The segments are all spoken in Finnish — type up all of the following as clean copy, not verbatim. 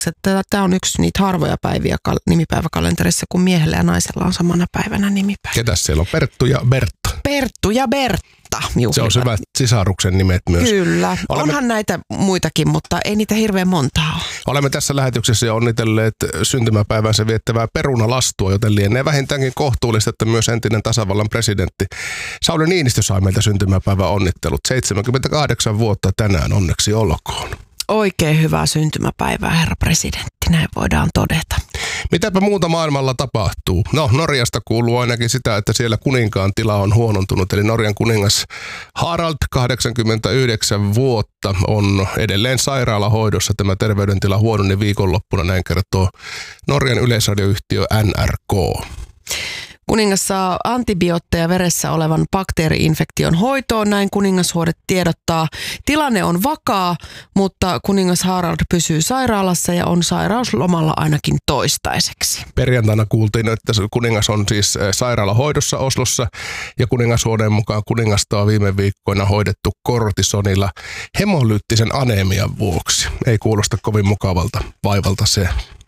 Tämä on yksi niitä harvoja päiviä nimipäiväkalenterissa, kun miehellä ja naisella on samana päivänä nimipäivä. Ketäs siellä on? Perttu ja Bertta. Perttu ja Bertta. Juhlivat. Se on hyvät sisaruksen nimet myös. Kyllä. Onhan näitä muitakin, mutta ei niitä hirveän montaa ole. Olemme tässä lähetyksessä jo onnitelleet syntymäpäivänsä viettävää perunalastua, joten lienee vähintäänkin kohtuullista, että myös entinen tasavallan presidentti Sauli Niinistö sai meiltä syntymäpäivän onnittelut. 78 vuotta tänään, onneksi olkoon. Oikein hyvää syntymäpäivää, herra presidentti, näin voidaan todeta. Mitäpä muuta maailmalla tapahtuu? No, Norjasta kuuluu ainakin sitä, että siellä kuninkaan tila on huonontunut. Eli Norjan kuningas Harald, 89 vuotta, on edelleen sairaalahoidossa. Tämä terveydentila huononi viikonloppuna, näin kertoo Norjan yleisradioyhtiö NRK. Kuningas saa antibiootteja veressä olevan bakteeri-infektion hoitoon, näin kuningashuone tiedottaa. Tilanne on vakaa, mutta kuningas Harald pysyy sairaalassa ja on sairauslomalla ainakin toistaiseksi. Perjantaina kuultiin, että kuningas on siis sairaalahoidossa Oslossa ja kuningashuoneen mukaan kuningasta on viime viikkoina hoidettu kortisonilla hemolyyttisen aneemian vuoksi. Ei kuulosta kovin mukavalta vaivalta se.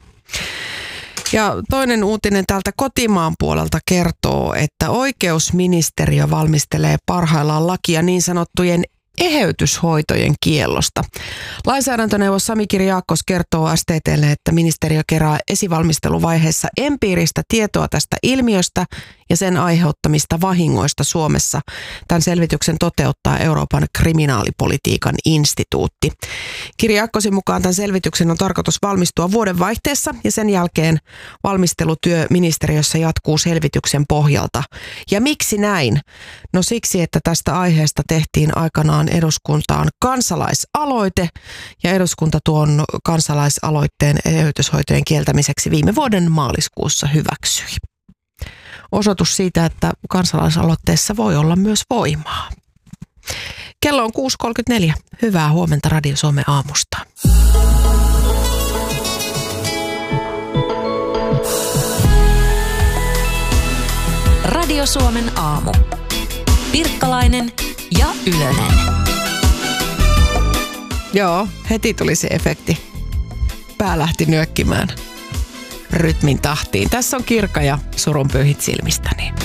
Ja toinen uutinen täältä kotimaan puolelta kertoo, että oikeusministeriö valmistelee parhaillaan lakia niin sanottujen eheytyshoitojen kiellosta. Lainsäädäntöneuvos Sami Kiriakos kertoo STT:lle, että ministeriö kerää esivalmisteluvaiheessa empiiristä tietoa tästä ilmiöstä ja sen aiheuttamista vahingoista Suomessa. Tämän selvityksen toteuttaa Euroopan kriminaalipolitiikan instituutti. Kiriakosin mukaan tämän selvityksen on tarkoitus valmistua vuodenvaihteessa ja sen jälkeen valmistelutyö ministeriössä jatkuu selvityksen pohjalta. Ja miksi näin? No siksi, että tästä aiheesta tehtiin aikanaan eduskuntaan kansalaisaloite ja eduskunta tuon kansalaisaloitteen eheytyshoitojen kieltämiseksi viime vuoden maaliskuussa hyväksyi. Osoitus siitä, että kansalaisaloitteessa voi olla myös voimaa. Kello on 6.34. Hyvää huomenta Radio Suomen aamusta. Radio Suomen aamu. Pirkkalainen ja Ylönen. Joo, heti tuli se efekti. Pää lähti nyökkimään rytmin tahtiin. Tässä on Kirka ja Surunpyyhit silmistäni.